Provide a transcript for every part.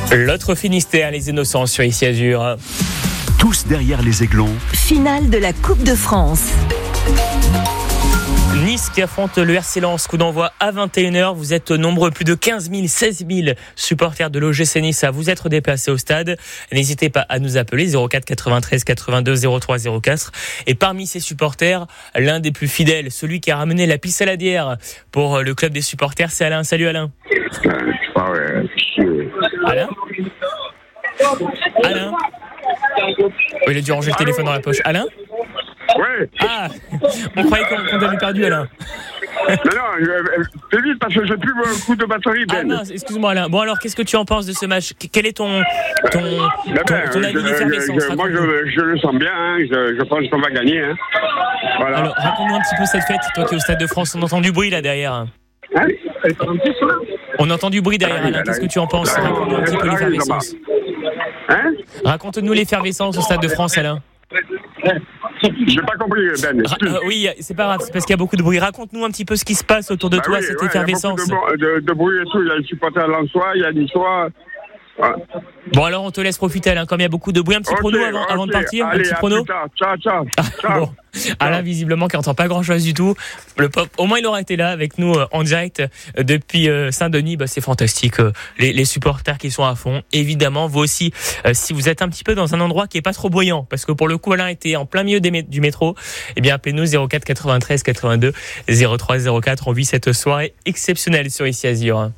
L'autre Finistère, les Innocents sur Ici Azur. Tous derrière les Aiglons. Finale de la Coupe de France. Nice qui affronte le RC Lens, coup d'envoi à 21h. Vous êtes nombreux, plus de 15 000, 16 000 supporters de l'OGC Nice à vous être déplacés au stade. N'hésitez pas à nous appeler 04 93 82 03 04. Et parmi ces supporters, l'un des plus fidèles, celui qui a ramené la pisse saladière pour le club des supporters, c'est Alain. Salut Alain. Alain Alain il a dû ranger le téléphone dans la poche. Alain? Ouais. Ah, on croyait qu'on t'avait perdu, Alain. Non, fais vite parce que j'ai plus beaucoup de batterie, Ben. Ah mince, excuse-moi, Alain. Bon, alors, qu'est-ce que tu en penses de ce match? Quel est ton avis d'effervescence? Moi, je le sens bien, hein. Je pense qu'on va gagner. Hein. Voilà. Alors, raconte-nous un petit peu cette fête, toi qui es au Stade de France. On entend du bruit là derrière. Hein? On entend du bruit derrière, Alain. Qu'est-ce que tu en penses? Raconte-nous un petit peu l'effervescence. Hein? Raconte-nous l'effervescence au Stade de France, Alain. J'ai pas compris, Ben. Oui, c'est pas grave, c'est parce qu'il y a beaucoup de bruit. Raconte-nous un petit peu ce qui se passe autour de toi, cette effervescence. Il y a beaucoup de bruit et tout. Il y a les supporters lensois, il y a Niçois. Ouais. Bon, alors on te laisse profiter, Alain, comme il y a beaucoup de bruit. Un petit prono avant de partir. Allez, un petit prono. Ciao. Bon. Alain, visiblement, qui n'entend pas grand-chose du tout. Le pop, au moins, il aura été là avec nous en direct depuis Saint-Denis. Bah, c'est fantastique. Les supporters qui sont à fond. Évidemment, vous aussi, si vous êtes un petit peu dans un endroit qui est pas trop bruyant, parce que pour le coup, Alain était en plein milieu du métro, eh bien, appelez-nous 04 93 82 03 04. On vit cette soirée exceptionnelle sur Ici Azur.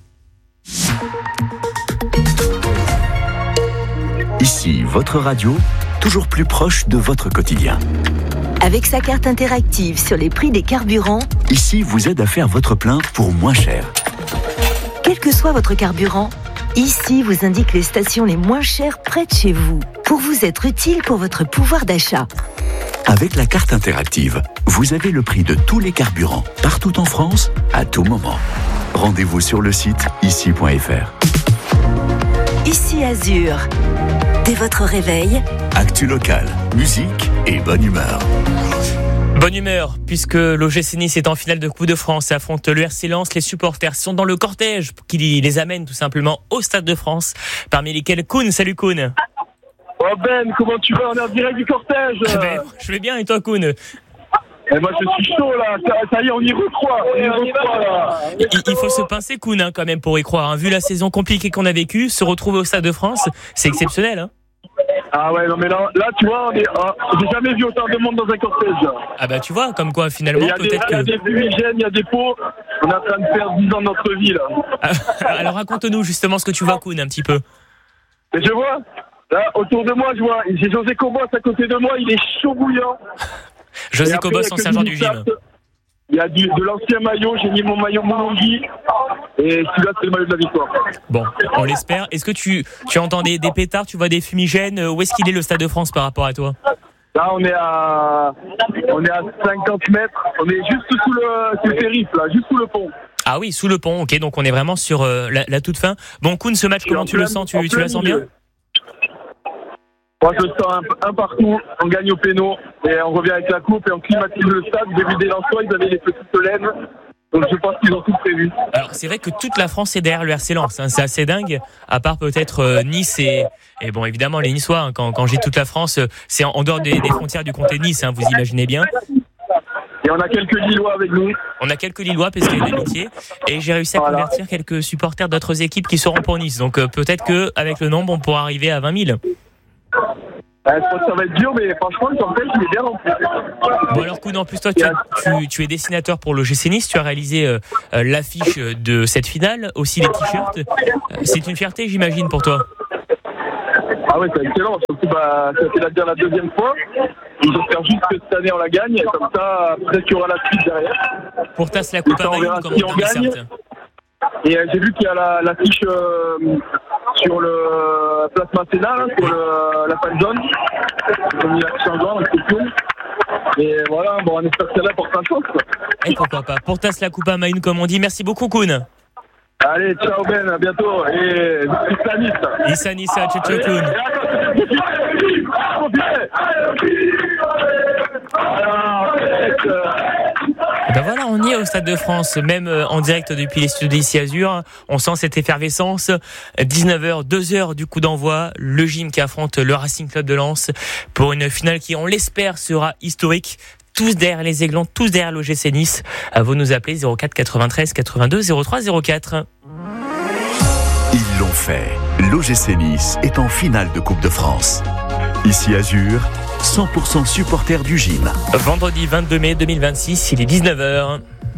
Ici, votre radio, toujours plus proche de votre quotidien. Avec sa carte interactive sur les prix des carburants, Ici vous aide à faire votre plein pour moins cher. Quel que soit votre carburant, Ici vous indique les stations les moins chères près de chez vous, pour vous être utile pour votre pouvoir d'achat. Avec la carte interactive, vous avez le prix de tous les carburants, partout en France, à tout moment. Rendez-vous sur le site ici.fr. Ici Azur. Dès votre réveil, actu locale, musique et bonne humeur. Bonne humeur, puisque l'OGC Nice est en finale de Coupe de France et affronte le RC Lens. Les supporters sont dans le cortège qui les amène tout simplement au Stade de France, parmi lesquels Koun. Salut Koun. Oh Ben, comment tu vas? On est en direct du cortège. Je vais bien, et toi Koun? Et moi je suis chaud là, ça y est, on y recroit là. Il faut se pincer Koun quand même pour y croire. Vu la saison compliquée qu'on a vécue, se retrouver au Stade de France, c'est exceptionnel. Hein. Ah ouais, non mais là tu vois, j'ai jamais vu autant de monde dans un cortège. Ah bah tu vois, comme quoi finalement peut-être que... Il y a des fumigènes, il y a des pots, on est en train de faire 10 ans de notre vie là. Alors raconte-nous justement ce que tu vois Koun un petit peu. Et je vois, là autour de moi, j'ai José Cobos à côté de moi, il est chaud bouillant. José Cobos, en sergent du gym. Il y a de l'ancien maillot, j'ai mis mon maillot Mononghi, et celui-là c'est le maillot de la victoire. Bon, on l'espère. Est-ce que tu entends des pétards, tu vois des fumigènes? Où est-ce qu'il est le Stade de France par rapport à toi? Là on est à 50 mètres, on est juste sous le périph' là, juste sous le pont. Ah oui, sous le pont, ok, donc on est vraiment sur la toute fin. Bon Koun, ce match, comment tu le sens? Tu la sens bien? Moi je le sens un partout, on gagne au péno et on revient avec la coupe et on climatise le stade. J'ai vu des Lensois, ils avaient les petites laines, donc je pense qu'ils ont tout prévu. Alors c'est vrai que toute la France est derrière le RC Lens, hein, c'est assez dingue, à part peut-être Nice et bon évidemment les Niçois, hein, quand j'ai toute la France, c'est en dehors des frontières du comté de Nice, hein, vous imaginez bien. Et on a quelques Lillois avec nous. On a quelques Lillois parce qu'il y a une amitié. Et j'ai réussi à convertir quelques supporters d'autres équipes qui seront pour Nice. Donc peut-être qu'avec le nombre, on pourra arriver à 20 000. Je pense que ça va être dur, mais franchement, le cortège, il est bien rempli. Bon alors Koun, en plus toi tu es dessinateur pour l'OGC Nice, tu as réalisé l'affiche de cette finale, aussi les t-shirts. C'est une fierté j'imagine pour toi. Ah ouais, c'est excellent, surtout ça fait déjà la deuxième fois. J'espère juste que cette année on la gagne, et comme ça, peut-être qu'il y aura la suite derrière. Pour tasser la coupe à Mayotte, comme on dit, certes. Et j'ai vu qu'il y a l'affiche sur le place Masséna, sur la fan zone. Ils ont mis l'affiche en jaune, c'est cool. Et voilà, bon, on espère que celle-là porte un chance. Et pourquoi pas. Pour tasser la coupe à Mayotte, comme on dit. Merci beaucoup, Koun. Allez, ciao Ben, à bientôt. Et Issa Nissa, ciao Koun. Et ben voilà. Voilà, on y est au Stade de France, même en direct depuis les studios d'ici Azur. On sent cette effervescence. 19h, 2h du coup d'envoi. Le gym qui affronte le Racing Club de Lens pour une finale qui, on l'espère, sera historique. Tous derrière les Aiglons, tous derrière l'OGC Nice. À vous nous appeler 04 93 82 03 04. Ils l'ont fait. L'OGC Nice est en finale de Coupe de France. Ici Azur, 100% supporters du gym. Vendredi 22 mai 2026, il est 19h.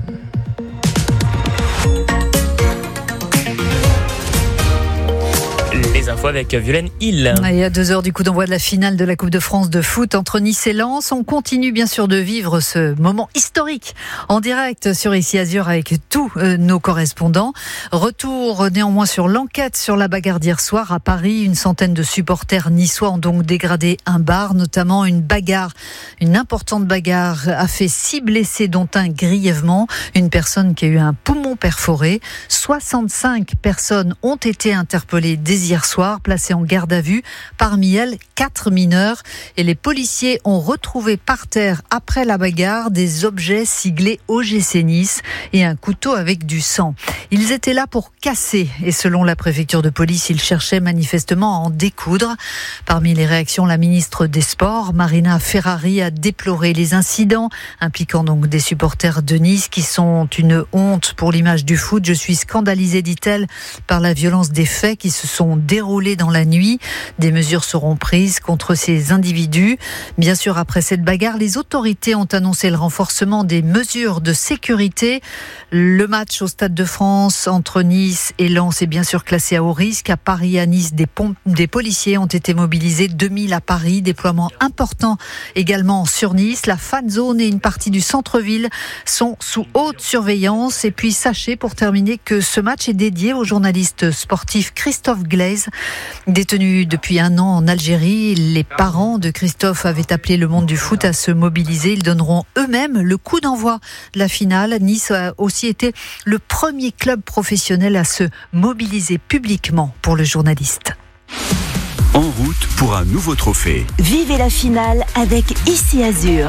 Les infos avec Violaine Hill. Et à 2h du coup d'envoi de la finale de la Coupe de France de foot entre Nice et Lens, on continue bien sûr de vivre ce moment historique en direct sur Ici Azur avec tous nos correspondants. Retour néanmoins sur l'enquête sur la bagarre d'hier soir à Paris. Une centaine de supporters niçois ont donc dégradé un bar, notamment une importante bagarre a fait 6 blessés dont un grièvement, une personne qui a eu un poumon perforé. 65 personnes ont été interpellées dès hier soir, placées en garde à vue. Parmi elles, 4 mineurs. Et les policiers ont retrouvé par terre, après la bagarre, des objets siglés OGC Nice et un couteau avec du sang. Ils étaient là pour casser et selon la préfecture de police, ils cherchaient manifestement à en découdre. Parmi les réactions, la ministre des Sports, Marina Ferrari, a déploré les incidents impliquant donc des supporters de Nice qui sont une honte pour l'image du foot. Je suis scandalisée, dit-elle, par la violence des faits qui se sont déroulés dans la nuit. Des mesures seront prises contre ces individus. Bien sûr, après cette bagarre, les autorités ont annoncé le renforcement des mesures de sécurité. Le match au Stade de France entre Nice et Lens est bien sûr classé à haut risque. À Paris, à Nice, des policiers ont été mobilisés, 2000 à Paris, déploiement important également sur Nice. La fan zone et une partie du centre-ville sont sous haute surveillance. Et puis sachez pour terminer que ce match est dédié au journaliste sportif Christophe Glaise, détenu depuis 1 an en Algérie. Les parents de Christophe avaient appelé le monde du foot à se mobiliser. Ils donneront eux-mêmes le coup d'envoi de la finale. Nice a aussi été le premier club professionnel à se mobiliser publiquement pour le journaliste. En route pour un nouveau trophée. Vivez la finale avec Ici Azur.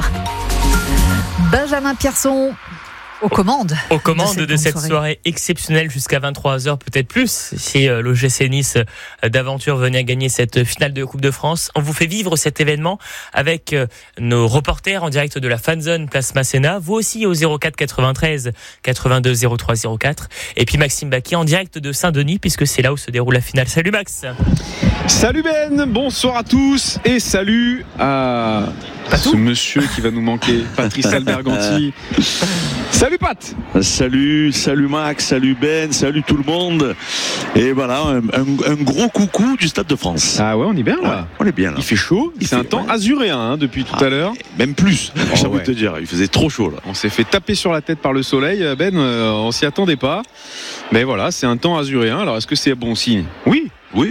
Benjamin Pierson aux commandes de cette soirée exceptionnelle jusqu'à 23h, peut-être plus, si l'OGC Nice d'aventure venait à gagner cette finale de Coupe de France. On vous fait vivre cet événement avec nos reporters en direct de la fanzone Place Masséna, vous aussi au 04 93 82 03 04, et puis Maxime Baquier en direct de Saint-Denis, puisque c'est là où se déroule la finale. Salut Max. Salut Ben, bonsoir à tous et salut à ce monsieur qui va nous manquer, Patrice Alberganti. Salut Pat. Salut Max, salut Ben, salut tout le monde. Et voilà, un gros coucou du Stade de France. Ah ouais, on est bien là. Ouais, on est bien là. Il fait chaud, c'est un temps azuréen depuis tout à l'heure. Même plus, j'ai envie de te dire, il faisait trop chaud là. On s'est fait taper sur la tête par le soleil, Ben, on s'y attendait pas. Mais voilà, c'est un temps azuréen, alors est-ce que c'est bon signe ? Oui.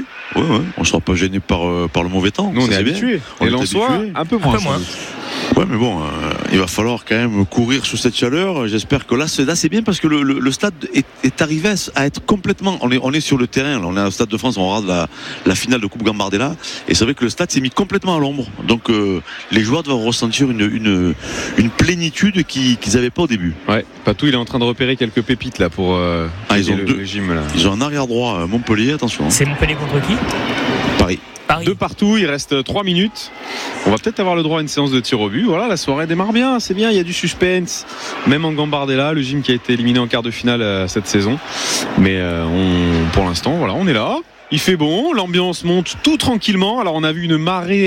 On ne sera pas gêné par le mauvais temps. Nous on est habitués. Et Lensois, un peu moins. Ouais, mais bon, il va falloir quand même courir sous cette chaleur. J'espère que là c'est bien parce que le stade est arrivé à être complètement. On est sur le terrain. Là, on est au Stade de France. On regarde la finale de Coupe Gambardella, et c'est vrai que le stade s'est mis complètement à l'ombre. Donc les joueurs doivent ressentir une plénitude qu'ils n'avaient pas au début. Ouais. Patou, il est en train de repérer quelques pépites là pour. Ils ont le gym là. Ils ont un arrière droit Montpellier. Attention. C'est Montpellier contre qui ? Paris. 2 partout, il reste 3 minutes. On va peut-être avoir le droit à une séance de tir au but. Voilà, la soirée démarre bien, c'est bien, il y a du suspense. Même en Gambardella, le gym qui a été éliminé en quart de finale cette saison. Mais pour l'instant, voilà, on est là. Il fait bon, l'ambiance monte tout tranquillement. Alors on a vu une marée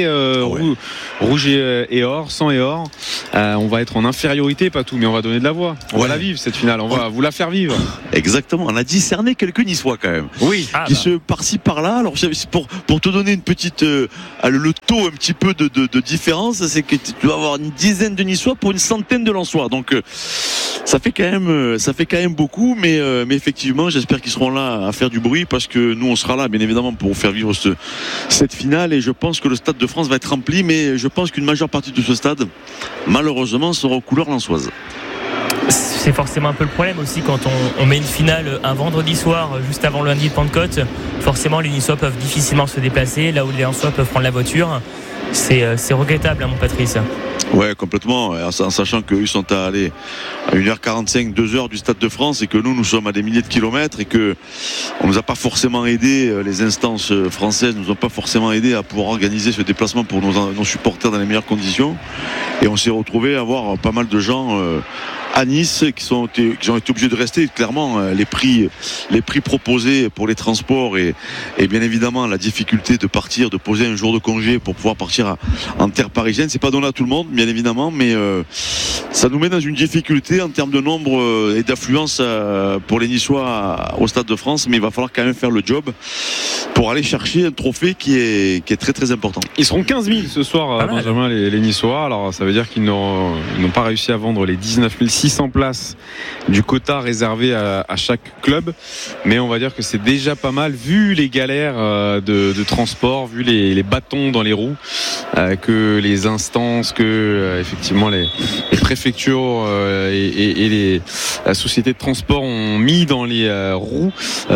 rouge et or, sang et or. On va être en infériorité, pas tout, mais on va donner de la voix. On va la vivre cette finale, on va vous la faire vivre. Exactement, on a discerné quelques Niçois quand même. Oui. Qui se par-ci par-là. Alors pour te donner une petite le taux un petit peu de différence, c'est que tu dois avoir une dizaine de Niçois pour une centaine de Lensois. Donc ça fait quand même beaucoup, mais effectivement, j'espère qu'ils seront là à faire du bruit parce que nous on sera là bien évidemment pour faire vivre cette finale, et je pense que le Stade de France va être rempli, mais je pense qu'une majeure partie de ce stade malheureusement sera aux couleurs lensoises. C'est forcément un peu le problème aussi quand on met une finale un vendredi soir juste avant le lundi de Pentecôte. Forcément les Niçois peuvent difficilement se déplacer là où les Lensois peuvent prendre la voiture. C'est regrettable mon Patrice. Ouais, complètement. En sachant qu'eux sont à 1h45, 2h du Stade de France et que nous sommes à des milliers de kilomètres et que on nous a pas forcément aidé, les instances françaises nous ont pas forcément aidé à pouvoir organiser ce déplacement pour nos supporters dans les meilleures conditions. Et on s'est retrouvé à avoir pas mal de gens à Nice qui ont été obligés de rester. Clairement, les prix proposés pour les transports et bien évidemment la difficulté de partir, de poser un jour de congé pour pouvoir partir en terre parisienne, c'est pas donné à tout le monde, bien évidemment, mais ça nous met dans une difficulté en termes de nombre et d'affluence pour les Niçois au Stade de France, mais il va falloir quand même faire le job pour aller chercher un trophée qui est très très important. Ils seront 15 000 ce soir, Benjamin, les Niçois. Alors ça veut dire qu'ils n'ont pas réussi à vendre les 19 600 places du quota réservé à chaque club, mais on va dire que c'est déjà pas mal vu les galères de transport, vu les bâtons dans les roues que les instances, que effectivement les préfectures et la société de transport ont mis dans les roues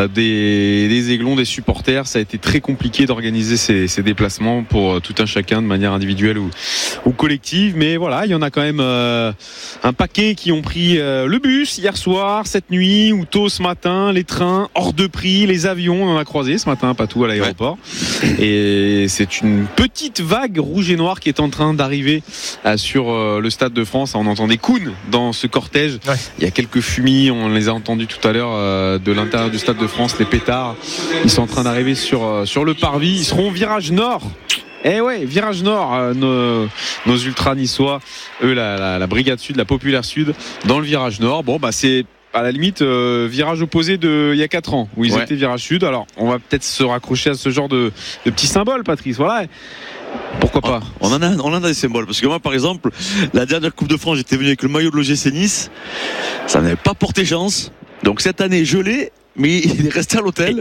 des aiglons, des supporters. Ça a été très compliqué d'organiser ces déplacements pour tout un chacun de manière individuelle ou collective, mais voilà, il y en a quand même un paquet qui ont pris le bus hier soir, cette nuit ou tôt ce matin, les trains hors de prix, les avions, on en a croisé ce matin, pas tout à l'aéroport. Ouais. Et c'est une petite vague rouge et noire qui est en train d'arriver sur le Stade de France. On entend des Koun dans ce cortège. Ouais. Il y a quelques fumis, on les a entendus tout à l'heure de l'intérieur du Stade de France, les pétards. Ils sont en train d'arriver sur le parvis. Ils seront au virage nord. Eh ouais, virage nord, nos ultras niçois, eux la brigade sud, la populaire sud, dans le virage nord. Bon bah c'est à la limite virage opposé il y a 4 ans où ils étaient virage sud. Alors on va peut-être se raccrocher à ce genre de petits symboles, Patrice. Voilà. Pourquoi pas? On en a des symboles, parce que moi par exemple la dernière Coupe de France, j'étais venu avec le maillot de l'OGC Nice, ça n'avait pas porté chance. Donc cette année je l'ai, mais il est resté à l'hôtel.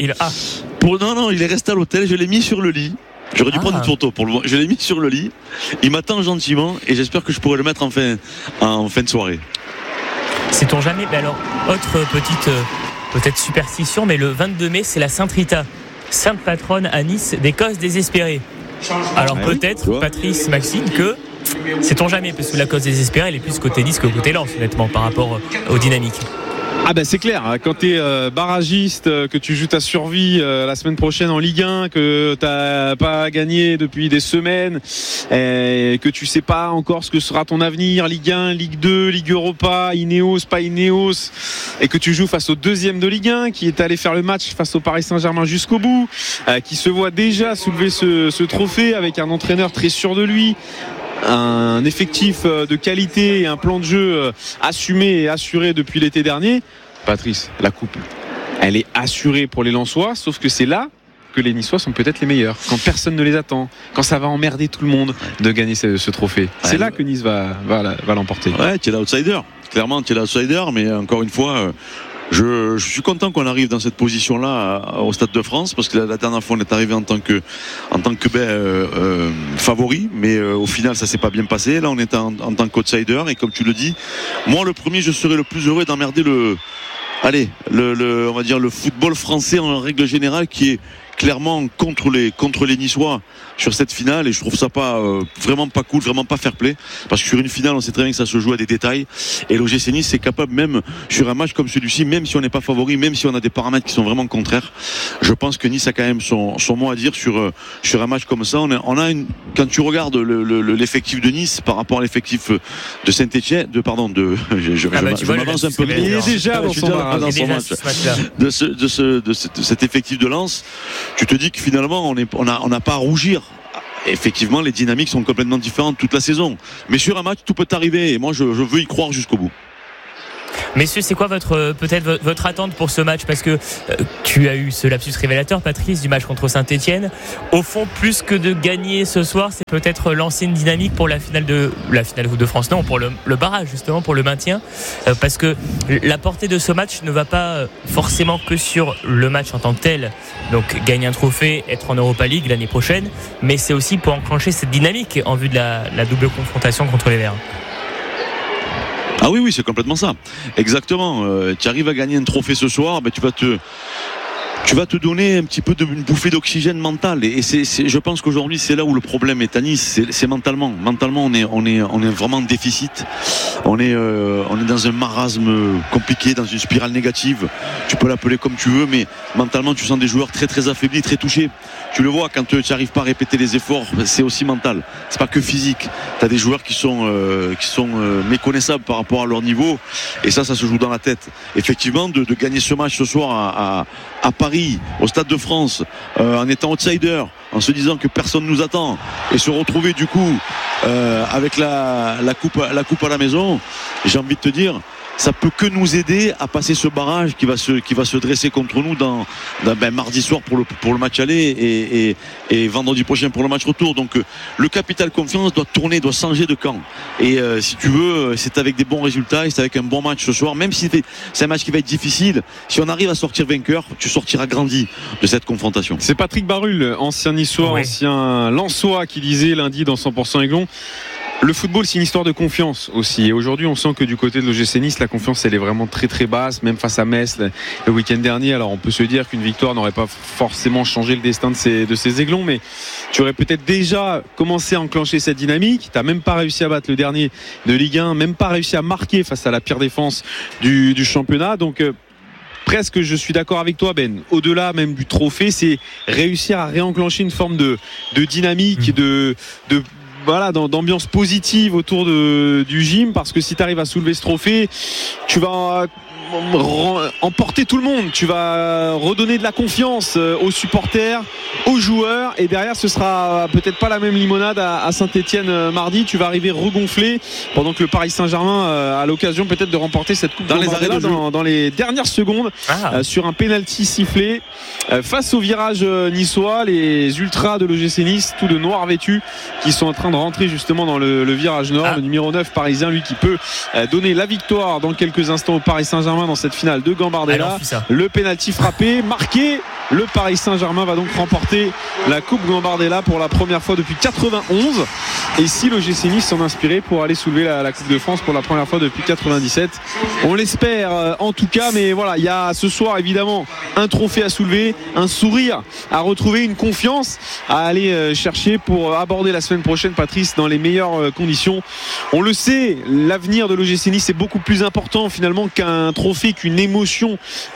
Non, il est resté à l'hôtel. Je l'ai mis sur le lit. J'aurais dû prendre une photo pour le voir. Je l'ai mis sur le lit. Il m'attend gentiment et j'espère que je pourrai le mettre en fin de soirée. Sait-on jamais? Mais alors, autre petite peut-être superstition, mais le 22 mai, c'est la Sainte Rita, sainte patronne à Nice des causes désespérées. Alors peut-être, Patrice, Maxime, que sait-on jamais, parce que la cause désespérée, elle est plus côté Nice que côté Lens, honnêtement, par rapport aux dynamiques. Ah ben c'est clair, quand t'es barragiste, que tu joues ta survie la semaine prochaine en Ligue 1, que t'as pas gagné depuis des semaines, et que tu sais pas encore ce que sera ton avenir, Ligue 1, Ligue 2, Ligue Europa, Ineos, pas Ineos, et que tu joues face au deuxième de Ligue 1 qui est allé faire le match face au Paris Saint-Germain jusqu'au bout, qui se voit déjà soulever ce trophée avec un entraîneur très sûr de lui, un effectif de qualité et un plan de jeu assumé et assuré depuis l'été dernier. Patrice, la coupe, elle est assurée pour les Lensois, sauf que c'est là que les Niçois sont peut-être les meilleurs, quand personne ne les attend, quand ça va emmerder tout le monde de gagner ce trophée. C'est là que Nice va l'emporter. Ouais, tu es l'outsider, clairement tu es l'outsider, mais encore une fois je suis content qu'on arrive dans cette position-là au Stade de France, parce que la dernière fois on est arrivé en tant que favori, mais au final ça s'est pas bien passé. Là on est en tant qu'outsider, et comme tu le dis, moi le premier, je serais le plus heureux d'emmerder on va dire le football français en règle générale, qui est clairement contre les Niçois sur cette finale, et je trouve ça vraiment pas cool, vraiment pas fair play, parce que sur une finale on sait très bien que ça se joue à des détails, et l'OGC Nice c'est capable, même sur un match comme celui-ci, même si on n'est pas favori, même si on a des paramètres qui sont vraiment contraires, je pense que Nice a quand même son mot à dire sur un match comme ça. Quand tu regardes l'effectif de Nice par rapport à l'effectif de Saint-Etienne, je m'avance un peu, il est déjà dans son match de cet effectif de Lens. Tu te dis que finalement on n'a pas à rougir. Effectivement, les dynamiques sont complètement différentes toute la saison, mais sur un match tout peut arriver, et moi je veux y croire jusqu'au bout. Messieurs, c'est quoi votre attente pour ce match? Parce que tu as eu ce lapsus révélateur, Patrice, du match contre Saint-Etienne. Au fond, plus que de gagner ce soir, c'est peut-être lancer une dynamique pour la finale de France, non, pour le barrage, justement, pour le maintien. Parce que la portée de ce match ne va pas forcément que sur le match en tant que tel. Donc gagner un trophée, être en Europa League l'année prochaine, mais c'est aussi pour enclencher cette dynamique en vue de la double confrontation contre les Verts. Ah oui, c'est complètement ça. Exactement. Tu arrives à gagner un trophée ce soir, tu tu vas te donner un petit peu une bouffée d'oxygène mental. Et je pense qu'aujourd'hui, c'est là où le problème est à Nice, c'est mentalement. Mentalement, on est vraiment en déficit. On est dans un marasme compliqué, dans une spirale négative. Tu peux l'appeler comme tu veux, mais mentalement, tu sens des joueurs très très affaiblis, très touchés. Tu le vois quand tu n'arrives pas à répéter les efforts, c'est aussi mental. C'est pas que physique. Tu as des joueurs qui sont méconnaissables par rapport à leur niveau, et ça se joue dans la tête. Effectivement, de gagner ce match ce soir à Paris, au Stade de France, en étant outsider, en se disant que personne nous attend, et se retrouver du coup avec la coupe à la maison, j'ai envie de te dire, ça peut que nous aider à passer ce barrage qui va se dresser contre nous dans mardi soir pour le match aller et vendredi prochain pour le match retour. Donc le capital confiance doit tourner, doit changer de camp. Et si tu veux, c'est avec des bons résultats et c'est avec un bon match ce soir, même si c'est un match qui va être difficile. Si on arrive à sortir vainqueur, tu sortiras grandi de cette confrontation. C'est Patrick Barulle, ancien niçois, ancien lensois, qui disait lundi dans 100% Aiglon: le football, c'est une histoire de confiance aussi. Et aujourd'hui, on sent que du côté de l'OGC Nice, la confiance, elle est vraiment très très basse, même face à Metz le week-end dernier. Alors on peut se dire qu'une victoire n'aurait pas forcément changé le destin de ces Aiglons, mais tu aurais peut-être déjà commencé à enclencher cette dynamique. Tu n'as même pas réussi à battre le dernier de Ligue 1, même pas réussi à marquer face à la pire défense du championnat. Donc presque, je suis d'accord avec toi, Ben. Au-delà même du trophée, c'est réussir à réenclencher une forme de dynamique, d'ambiance positive autour du gym, parce que si tu arrives à soulever ce trophée, tu vas emporter tout le monde, tu vas redonner de la confiance aux supporters, aux joueurs, et derrière ce sera peut-être pas la même limonade à Saint-Etienne mardi. Tu vas arriver regonflé, pendant que le Paris Saint-Germain a l'occasion peut-être de remporter cette coupe dans les dernières secondes sur un penalty sifflé face au virage niçois. Les ultras de l'OGC Nice, tout de noir vêtus, qui sont en train de rentrer justement dans le virage nord. Le numéro 9 parisien, lui, qui peut donner la victoire dans quelques instants au Paris Saint-Germain dans cette finale de Gambardella. Le penalty frappé, marqué. Le Paris Saint-Germain va donc remporter la Coupe Gambardella pour la première fois depuis 91. Et si l'OGC Nice s'en inspirait pour aller soulever la Coupe de France pour la première fois depuis 97, on l'espère en tout cas. Mais voilà, il y a ce soir évidemment un trophée à soulever, un sourire à retrouver, une confiance à aller chercher pour aborder la semaine prochaine, Patrice, dans les meilleures conditions. On le sait, l'avenir de l'OGC Nice est beaucoup plus important finalement qu'un trophée, qu'une émotion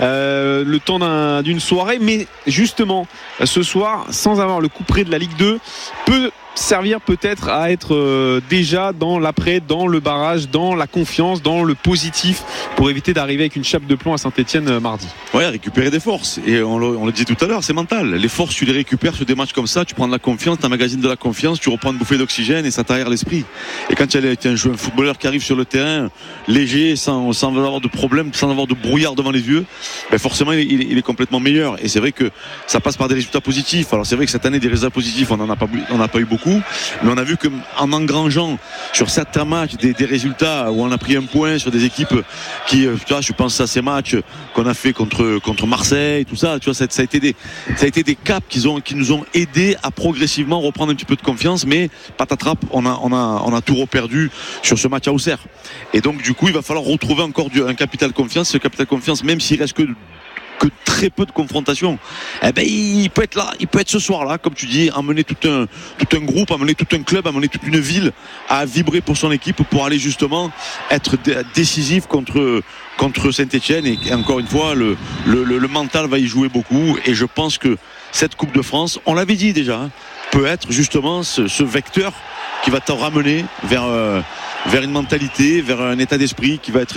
le temps d'une soirée. Mais justement, ce soir, sans avoir le coup près de la Ligue 2, peut servir peut-être à être déjà dans l'après, dans le barrage, dans la confiance, dans le positif, pour éviter d'arriver avec une chape de plomb à Saint-Etienne mardi. Ouais, récupérer des forces, et on le dit tout à l'heure, c'est mental. Les forces, tu les récupères sur des matchs comme ça, tu prends de la confiance, tu emmagasines de la confiance, tu reprends une bouffée d'oxygène et ça t'aère l'esprit. Et quand tu as un footballeur qui arrive sur le terrain léger, sans avoir de problème, sans avoir de brouillard devant les yeux, ben forcément il est complètement meilleur. Et c'est vrai que ça passe par des résultats positifs. Alors c'est vrai que cette année, des résultats positifs, on n'en a pas eu beaucoup, mais on a vu qu'en engrangeant sur certains matchs des résultats où on a pris un point sur des équipes qui, tu vois, je pense à ces matchs qu'on a fait contre Marseille, tout ça, tu vois, ça a été des caps qui nous ont aidés à progressivement reprendre un petit peu de confiance. Mais patatrap, on a tout reperdu sur ce match à Auxerre. Et donc du coup, il va falloir retrouver encore un capital confiance. Ce capital confiance, même s'il reste que très peu de confrontations, il peut être là, il peut être ce soir-là, comme tu dis, amener tout un groupe, amener tout un club, amener toute une ville à vibrer pour son équipe, pour aller justement être décisif contre Saint-Etienne. Et encore une fois, le mental va y jouer beaucoup. Et je pense que cette Coupe de France, on l'avait dit déjà, peut être justement ce vecteur qui va te ramener vers une mentalité, vers un état d'esprit qui va être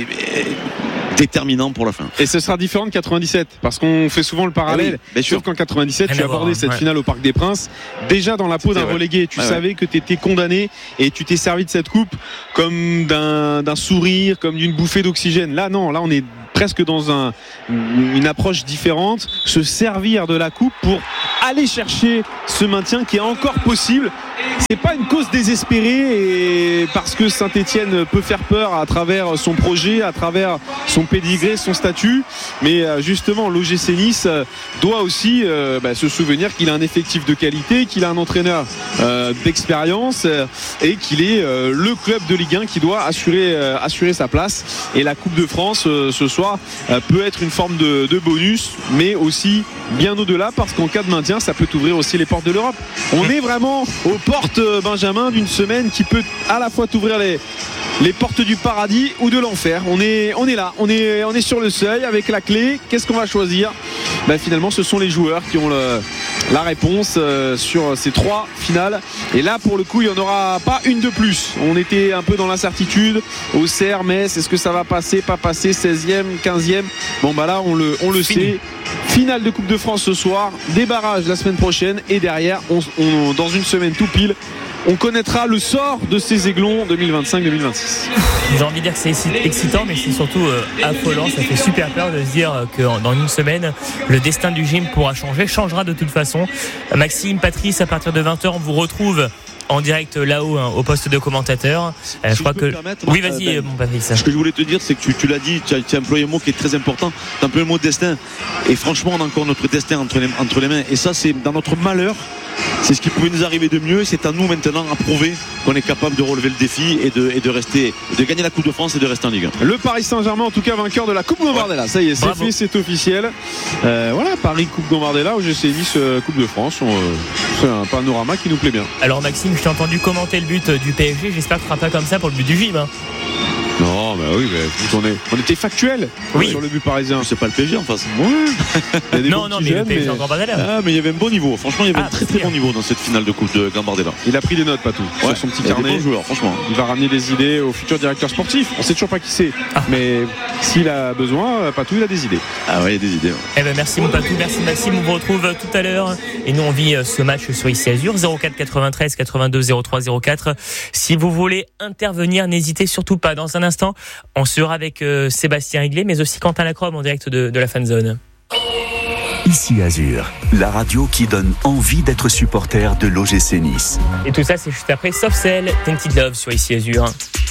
déterminant pour la fin. Et ce sera différent de 97, parce qu'on fait souvent le parallèle. Sauf qu'en 97, tu as abordé cette finale au Parc des Princes déjà dans la peau d'un relégué. Tu savais que tu étais condamné et tu t'es servi de cette coupe comme d'un sourire, comme d'une bouffée d'oxygène. Là non, là on est presque dans une approche différente, se servir de la coupe pour aller chercher ce maintien qui est encore possible c'est pas une cause désespérée, et parce que Saint-Etienne peut faire peur à travers son projet, à travers son pédigré, son statut, mais justement l'OGC Nice doit aussi se souvenir qu'il a un effectif de qualité, qu'il a un entraîneur d'expérience et qu'il est le club de Ligue 1 qui doit assurer sa place. Et la Coupe de France ce soir peut être une forme de bonus, mais aussi bien au-delà, parce qu'en cas de maintien, ça peut ouvrir aussi les portes de l'Europe. On est vraiment aux portes, Benjamin, d'une semaine qui peut à la fois t'ouvrir les portes du paradis ou de l'enfer. On est là, on est sur le seuil avec la clé. Qu'est-ce qu'on va choisir ? Finalement, ce sont les joueurs qui ont la réponse sur ces 3 finales. Et là, pour le coup, il n'y en aura pas une de plus. On était un peu dans l'incertitude. Auxerre, Metz, est-ce que ça va passer, pas passer, 16e, 15e ? Là, on le sait. Finale de Coupe de France ce soir, des barrages la semaine prochaine, et derrière, dans une semaine tout pile, on connaîtra le sort de ces Aiglons 2025-2026. J'ai envie de dire que c'est excitant, mais c'est surtout affolant. Ça fait super peur de se dire que dans une semaine, le destin du gym changera de toute façon. Maxime, Patrice, à partir de 20h, on vous retrouve en direct là-haut, au poste de commentateur. Je crois que. Oui, vas-y, mon Patrice. Ce que je voulais te dire, c'est que tu l'as dit, tu as employé un mot qui est très important. Tu as employé le mot destin. Et franchement, on a encore notre destin entre les mains. Et ça, c'est dans notre malheur. C'est ce qui pouvait nous arriver de mieux. C'est à nous maintenant à prouver qu'on est capable de relever le défi et de rester, de gagner la Coupe de France et de rester en Ligue 1. Le Paris Saint-Germain, en tout cas, vainqueur de la Coupe Gambardella. Ça y est, c'est fait, c'est officiel. Paris Coupe Gambardella, OGC Nice Coupe de France. C'est un panorama qui nous plaît bien. Alors Maxime, je t'ai entendu commenter le but du PSG. J'espère que tu ne feras pas comme ça pour le but du gym. Non, on était factuel sur le but parisien. C'est pas le PSG en face. Non, mais le PSG en Gambardella. Mais il y avait un bon niveau. Franchement, il y avait un très bon niveau dans cette finale de Coupe de Gambardella. Il a pris des notes, Patou, sur son petit carnet. Il est bon joueur, franchement. Il va ramener des idées au futur directeur sportif. On sait toujours pas qui c'est, mais s'il a besoin, Patou, il a des idées. Ah ouais, il y a des idées. Merci mon Patou, merci Maxime. On vous retrouve tout à l'heure. Et nous, on vit ce match sur Ici Azur, 04 93 82 03 04. Si vous voulez intervenir, n'hésitez surtout pas. Dans un instant, on sera avec Sébastien Higlé, mais aussi Quentin Lacrobe en direct de la Fan Zone. Ici Azur, la radio qui donne envie d'être supporter de l'OGC Nice. Et tout ça, c'est juste après Soft Cell, Tainted Love sur Ici Azur.